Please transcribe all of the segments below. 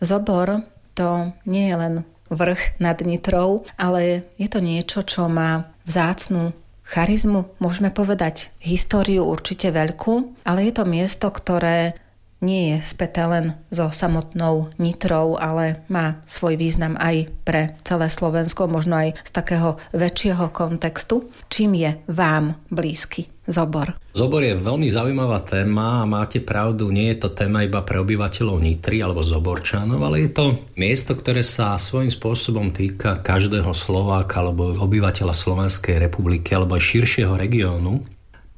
Zobor to nie je len vrch nad Nitrou, ale je to niečo, čo má vzácnu charizmu, môžeme povedať históriu určite veľkú, ale je to miesto, ktoré nie je späté len so samotnou Nitrou, ale má svoj význam aj pre celé Slovensko, možno aj z takého väčšieho kontextu. Čím je vám blízky Zobor? Zobor je veľmi zaujímavá téma a máte pravdu, nie je to téma iba pre obyvateľov Nitry alebo Zoborčanov, ale je to miesto, ktoré sa svojím spôsobom týka každého Slováka alebo obyvateľa Slovenskej republiky alebo aj širšieho regiónu,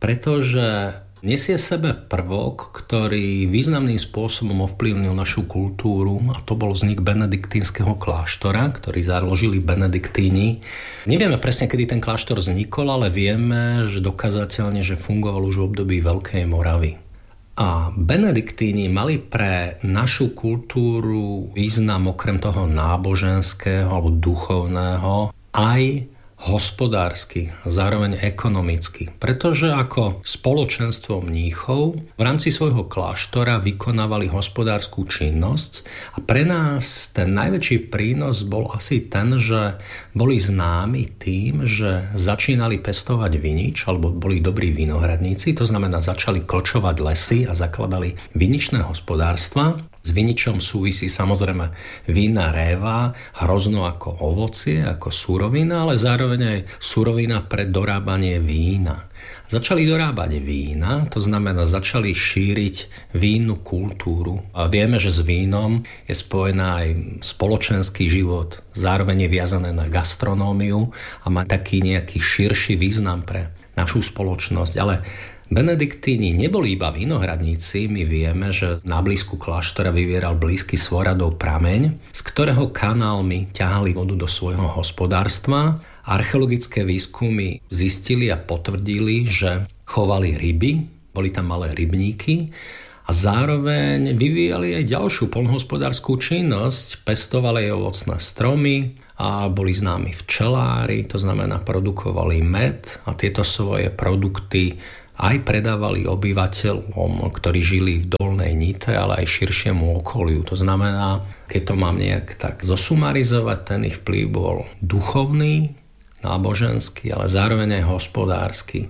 pretože nesie sebe prvok, ktorý významným spôsobom ovplyvnil našu kultúru, a to bol vznik benediktínskeho kláštora, ktorý založili benediktíni. Nevieme presne, kedy ten kláštor vznikol, ale vieme, že dokázateľne, že fungoval už v období Veľkej Moravy. A benediktíni mali pre našu kultúru význam okrem toho náboženského alebo duchovného aj hospodársky, zároveň ekonomicky. Pretože ako spoločenstvo mníchov v rámci svojho kláštora vykonávali hospodárskú činnosť a pre nás ten najväčší prínos bol asi ten, že boli známi tým, že začínali pestovať vinič alebo boli dobrí vinohradníci, to znamená začali klčovať lesy a zakladali viničné hospodárstva. S viničom súvisí samozrejme vína réva, hrozno ako ovocie, ako surovina, ale zároveň aj surovina pre dorábanie vína. Začali dorábať vína, to znamená začali šíriť vínnu kultúru. A vieme, že s vínom je spojená aj spoločenský život, zároveň je viazané na gastronómiu a má taký nejaký širší význam pre našu spoločnosť. Ale benediktíni neboli iba vinohradníci, my vieme, že na blízku kláštora vyvieral blízky Svoradov prameň, z ktorého kanálmi ťahali vodu do svojho hospodárstva. Archeologické výskumy zistili a potvrdili, že chovali ryby, boli tam malé rybníky a zároveň vyvíjali aj ďalšiu poľnohospodárskú činnosť, pestovali aj ovocné stromy a boli známi včelári, to znamená produkovali med a tieto svoje produkty aj predávali obyvateľom, ktorí žili v Dolnej Nitre, ale aj širšiemu okoliu. To znamená, keď to mám nejak tak zosumarizovať, ten ich vplyv bol duchovný, náboženský, ale zároveň aj hospodársky.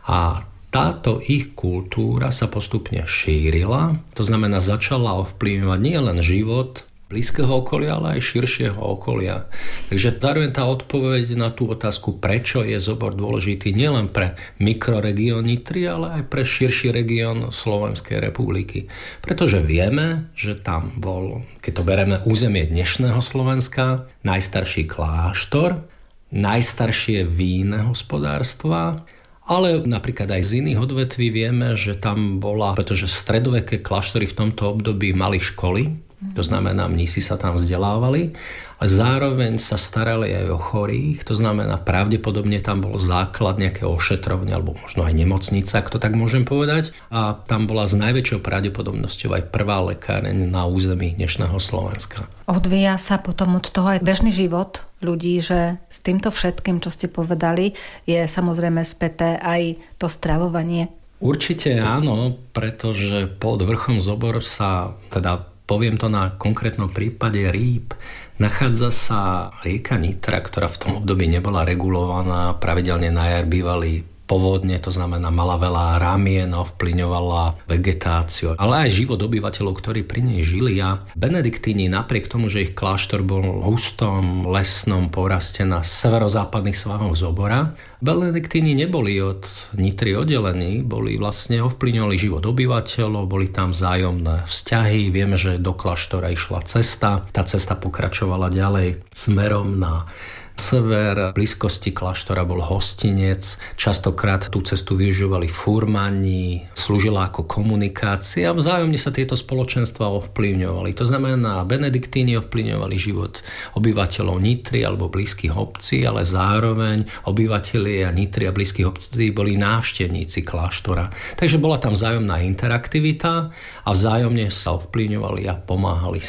A táto ich kultúra sa postupne šírila, to znamená začala ovplyvňovať nie len život blízkeho okolia, ale aj širšieho okolia. Takže zároveň tá odpoveď na tú otázku, prečo je Zobor dôležitý nielen pre mikroregión Nitry, ale aj pre širší región Slovenskej republiky. Pretože vieme, že tam bol, keď to bereme územie dnešného Slovenska, najstarší kláštor, najstaršie vínne hospodárstva, ale napríklad aj z iných odvetví vieme, že tam bola, pretože stredoveké kláštory v tomto období mali školy, to znamená, mnísi sa tam vzdelávali a zároveň sa starali aj o chorých, to znamená, pravdepodobne tam bol základ nejaké ošetrovne alebo možno aj nemocnica, ak to tak môžem povedať, a tam bola s najväčšou pravdepodobnosťou aj prvá lekáreň na území dnešného Slovenska. Odvíja sa potom od toho aj bežný život ľudí, že s týmto všetkým, čo ste povedali, je samozrejme späté aj to stravovanie. Určite áno, pretože pod vrchom Zobor sa, teda poviem to na konkrétnom prípade rýb, nachádza sa rieka Nitra, ktorá v tom období nebola regulovaná, pravidelne na jar bývali povodne, to znamená mala veľa ramien, ovplyvňovala vegetáciu, ale aj život obyvateľov, ktorí pri nej žili. A benediktíni napriek tomu, že ich kláštor bol hustom lesnom poraste na severozápadných svahoch Zobora, benediktíni neboli od Nitry oddelení, boli vlastne ovplyvňovali život obyvateľov, boli tam vzájomné vzťahy. Vieme, že do kláštora išla cesta, tá cesta pokračovala ďalej smerom na sever, v blízkosti kláštora bol hostinec, častokrát tú cestu využívali furmani, slúžila ako komunikácia a vzájomne sa tieto spoločenstva ovplyvňovali. To znamená, benediktíni ovplyvňovali život obyvateľov Nitry alebo blízkych obcí, ale zároveň obyvatelia Nitry a blízkych obcí boli návštevníci kláštora. Takže bola tam vzájomná interaktivita a vzájomne sa ovplyvňovali a pomáhali si.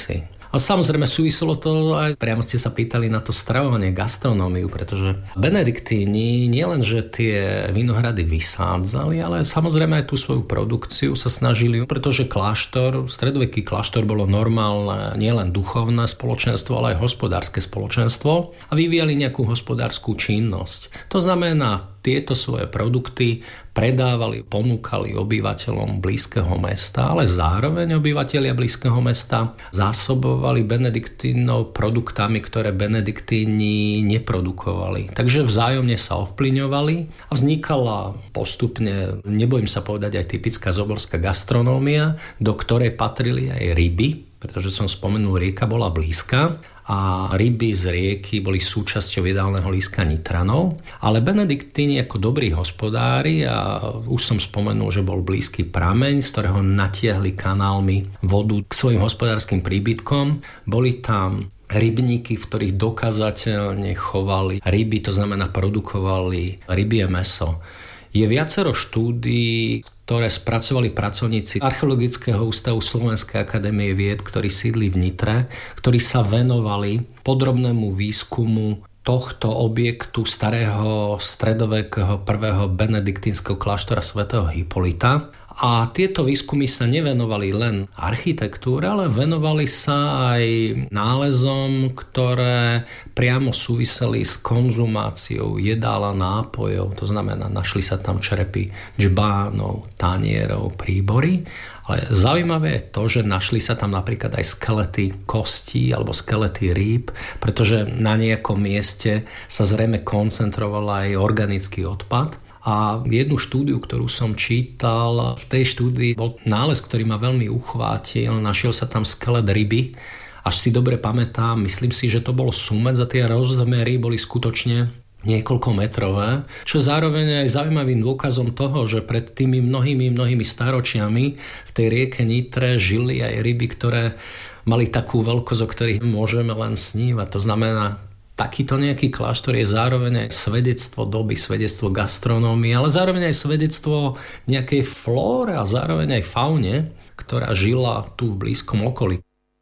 A samozrejme súviselo to aj, priamo ste sa pýtali na to stravovanie, gastronómiu, pretože benediktíni nielen, že tie vinohrady vysádzali, ale samozrejme aj tú svoju produkciu sa snažili, pretože stredoveký kláštor bolo normálne nielen duchovné spoločenstvo, ale aj hospodárske spoločenstvo a vyvíjali nejakú hospodárskú činnosť. To znamená, tieto svoje produkty predávali, ponúkali obyvateľom blízkeho mesta, ale zároveň obyvatelia blízkeho mesta zásobovali benediktínov produktami, ktoré benediktíni neprodukovali. Takže vzájomne sa ovplyvňovali a vznikala postupne, nebojím sa povedať, aj typická zoborská gastronómia, do ktorej patrili aj ryby, pretože som spomenul, rieka bola blízka a ryby z rieky boli súčasťou jedálneho lístka Nitranov. Ale benediktíni ako dobrí hospodári, a už som spomenul, že bol blízky prameň, z ktorého natiahli kanálmi vodu k svojim hospodárskym príbytkom. Boli tam rybníky, v ktorých dokázateľne chovali ryby, to znamená produkovali rybie mäso. Je viacero štúdií, ktoré spracovali pracovníci Archeologického ústavu Slovenskej akadémie vied, ktorí sídli v Nitre, ktorí sa venovali podrobnému výskumu tohto objektu starého stredovekého prvého benediktínskeho kláštora svätého Hippolyta. A tieto výskumy sa nevenovali len architektúre, ale venovali sa aj nálezom, ktoré priamo súviseli s konzumáciou jedál a nápojov. To znamená, našli sa tam črepy džbánov, tanierov, príbory. Ale zaujímavé je to, že našli sa tam napríklad aj skelety kostí alebo skelety rýb, pretože na nejakom mieste sa zrejme koncentroval aj organický odpad. A jednu štúdiu, ktorú som čítal, v tej štúdii bol nález, ktorý ma veľmi uchvátil. Našiel sa tam skelet ryby. Až si dobre pamätám, myslím si, že to bol sumec a tie rozmery boli skutočne niekoľkometrové, čo zároveň aj zaujímavým dôkazom toho, že pred tými mnohými staročiami v tej rieke Nitre žili aj ryby, ktoré mali takú veľkosť, o ktorých môžeme len snívať. To znamená, takýto nejaký kláštor je zároveň aj svedectvo doby, svedectvo gastronómie, ale zároveň aj svedectvo nejakej flóre a zároveň aj faune, ktorá žila tu v blízkom okolí.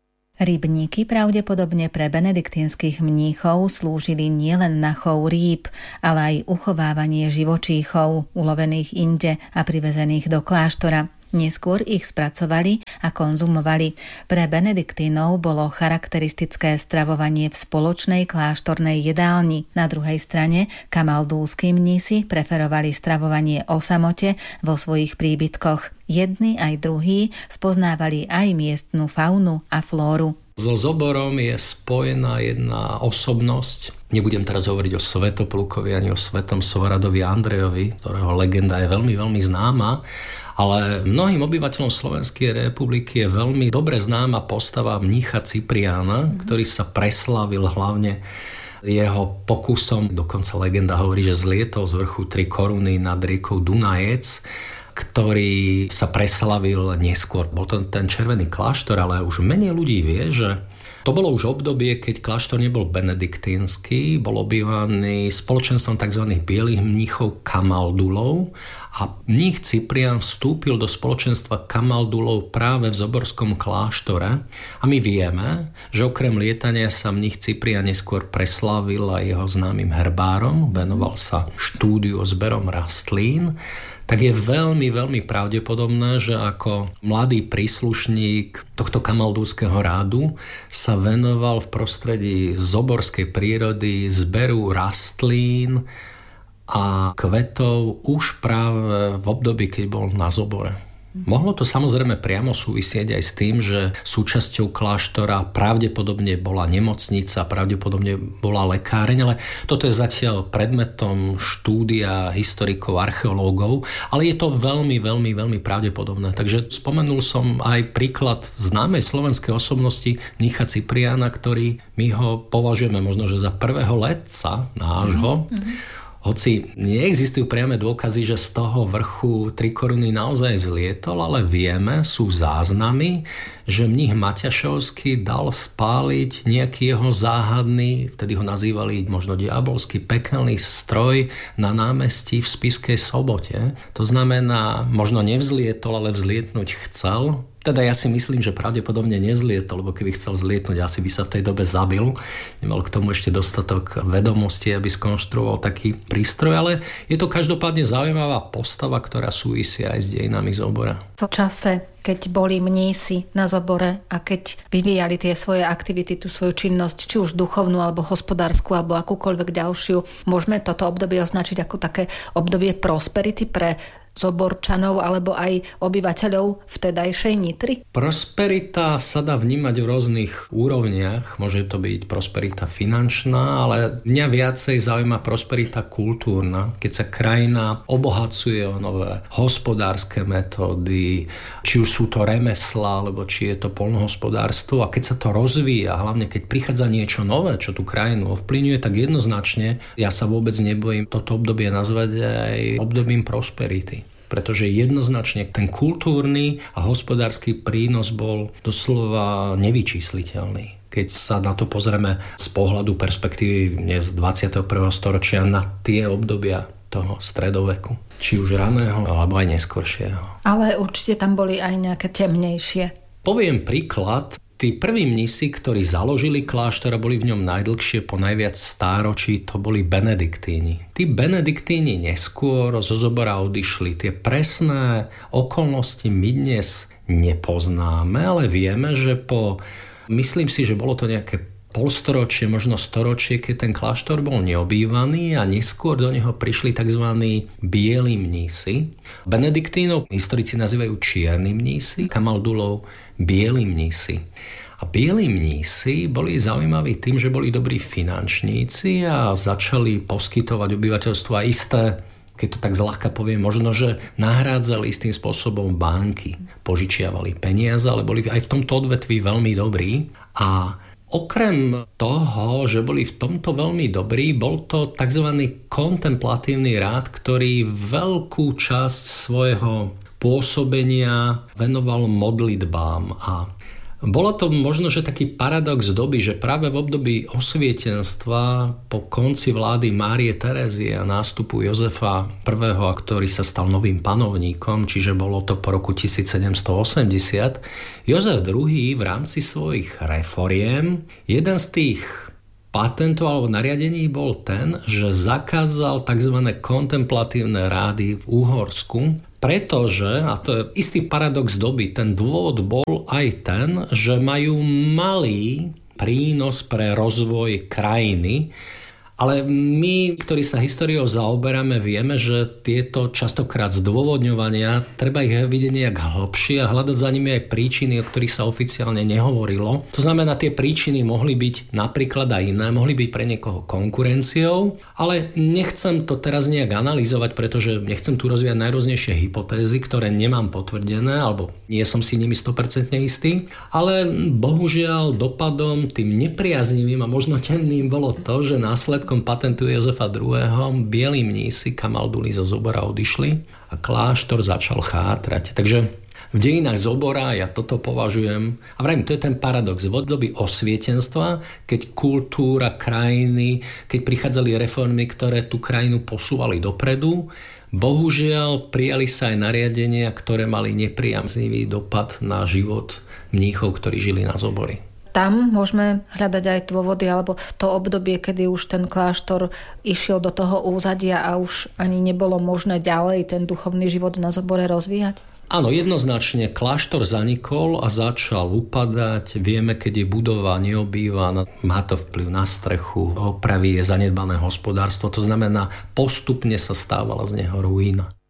Rybníky pravdepodobne pre benediktínskych mníchov slúžili nielen na chov rýb, ale aj uchovávanie živočíchov, ulovených inde a privezených do kláštora. Neskôr ich spracovali a konzumovali. Pre benediktínov bolo charakteristické stravovanie v spoločnej kláštornej jedálni. Na druhej strane kamaldúlski mnísi preferovali stravovanie o samote vo svojich príbytkoch. Jedni aj druhí spoznávali aj miestnu faunu a flóru. So Zoborom je spojená jedna osobnosť. Nebudem teraz hovoriť o Svätoplukovi ani o svetom Svaradovi Andrejovi, ktorého legenda je veľmi, veľmi známa, ale mnohým obyvateľom Slovenskej republiky je veľmi dobre známa postava mnícha Cypriána, ktorý sa preslavil hlavne jeho pokusom, dokonca legenda hovorí, že zlietol z vrchu 3 koruny nad riekou Dunajec, ktorý sa preslavil neskôr. Bol to ten červený kláštor, ale už menej ľudí vie, že to bolo už obdobie, keď kláštor nebol benediktínsky, bol obývaný spoločenstvom tzv. Bielých mníchov kamaldulov a mních Cyprián vstúpil do spoločenstva kamaldulov práve v Zoborskom kláštore a my vieme, že okrem lietania sa mních Cyprián neskôr preslávil aj jeho známym herbárom, venoval sa štúdiu o zberom rastlín, tak je veľmi, veľmi pravdepodobné, že ako mladý príslušník tohto kamaldúskeho rádu sa venoval v prostredí zoborskej prírody zberu rastlín a kvetov už práve v období, keď bol na Zobore. Mohlo to samozrejme priamo súvisieť aj s tým, že súčasťou kláštora pravdepodobne bola nemocnica, pravdepodobne bola lekáreň, ale toto je zatiaľ predmetom štúdia historikov, archeológov, ale je to veľmi, veľmi, veľmi pravdepodobné. Takže spomenul som aj príklad známej slovenskej osobnosti mnícha Cypriána, ktorý my ho považujeme možno, že za prvého letca nášho. Hoci neexistujú priame dôkazy, že z toho vrchu 3 koruny naozaj zlietol, ale vieme, sú záznamy, že mních Maťašovský dal spáliť nejaký jeho záhadný, vtedy ho nazývali možno diabolský pekelný stroj na námestí v Spišskej Sobote. To znamená, možno nevzlietol, ale vzlietnúť chcel. Teda ja si myslím, že pravdepodobne nezlietol, lebo keby chcel zlietnúť, asi by sa v tej dobe zabil. Nemal k tomu ešte dostatok vedomostí, aby skonštruoval taký prístroj, ale je to každopádne zaujímavá postava, ktorá súvisí aj s dejinami Zobora. V čase, keď boli mnísi na Zobore a keď vyvíjali tie svoje aktivity, tú svoju činnosť, či už duchovnú, alebo hospodársku, alebo akúkoľvek ďalšiu, môžeme toto obdobie označiť ako také obdobie prosperity pre Zoborčanov alebo aj obyvateľov vtedajšej Nitry? Prosperita sa dá vnímať v rôznych úrovniach. Môže to byť prosperita finančná, ale mňa viacej zaujíma prosperita kultúrna, keď sa krajina obohacuje o nové hospodárske metódy, či už sú to remeslá, alebo či je to poľnohospodárstvo, a keď sa to rozvíja, hlavne keď prichádza niečo nové, čo tú krajinu ovplyvňuje, tak jednoznačne ja sa vôbec nebojím toto obdobie nazvať aj obdobím prosperity. Pretože jednoznačne ten kultúrny a hospodársky prínos bol doslova nevyčísliteľný. Keď sa na to pozrieme z pohľadu perspektívy z 21. storočia na tie obdobia toho stredoveku. Či už raného, alebo aj neskoršieho. Ale určite tam boli aj nejaké temnejšie. Poviem príklad. Tí prví mnísi, ktorí založili kláštor a boli v ňom najdlhšie po najviac stáročí, to boli benediktíni. Tí benediktíni neskôr zo Zobora odišli. Tie presné okolnosti my dnes nepoznáme, ale vieme, že myslím si, že bolo to nejaké polstoročie, možno storočie, keď ten kláštor bol neobývaný a neskôr do neho prišli tzv. Bieli mnísi. Benediktínov historici nazývajú čierni mnísi, kamaldulov bieli mnísi. A bieli mnísi boli zaujímaví tým, že boli dobrí finančníci a začali poskytovať obyvateľstvu aj isté, keď to tak zľahka poviem, možno, že nahrádzali istým spôsobom banky. Požičiavali peniaze, ale boli aj v tomto odvetví veľmi dobrí. A okrem toho, že boli v tomto veľmi dobrí, bol to tzv. Kontemplatívny rád, ktorý veľkú časť svojho pôsobenia venoval modlitbám. A bolo to možno, že taký paradox doby, že práve v období osvietenstva po konci vlády Márie Terézie a nástupu Jozefa I., ktorý sa stal novým panovníkom, čiže bolo to po roku 1780, Jozef II v rámci svojich reforiem, jeden z tých patentov alebo nariadení bol ten, že zakázal tzv. Kontemplatívne rády v Úhorsku, pretože, a to je istý paradox doby, ten dôvod bol aj ten, že majú malý prínos pre rozvoj krajiny, ale my, ktorí sa históriou zaoberáme, vieme, že tieto častokrát zdôvodňovania treba ich vidieť nejak hlbšie a hľadať za nimi aj príčiny, o ktorých sa oficiálne nehovorilo. To znamená, tie príčiny mohli byť napríklad aj iné, mohli byť pre niekoho konkurenciou, ale nechcem to teraz nejak analyzovať, pretože nechcem tu rozvíjať najrôznejšie hypotézy, ktoré nemám potvrdené, alebo nie som si nimi 100% istý, ale bohužiaľ dopadom tým nepriaznivým a možno temným bolo to, že následkom patentu Jozefa II. Bieli mnísi kamalduli zo Zobora odišli a kláštor začal chátrať. Takže v dejinách Zobora ja toto považujem, a vrajím, to je ten paradox, v období osvietenstva, keď kultúra krajiny, keď prichádzali reformy, ktoré tú krajinu posúvali dopredu, bohužiaľ prijali sa aj nariadenia, ktoré mali nepriaznivý dopad na život mníchov, ktorí žili na Zobori. Tam môžeme hľadať aj dôvody, alebo to obdobie, kedy už ten kláštor išiel do toho úzadia a už ani nebolo možné ďalej ten duchovný život na Zobore rozvíjať? Áno, jednoznačne kláštor zanikol a začal upadať. Vieme, keď je budova neobývaná, má to vplyv na strechu, opravy, je zanedbané hospodárstvo. To znamená, postupne sa stávala z neho ruína.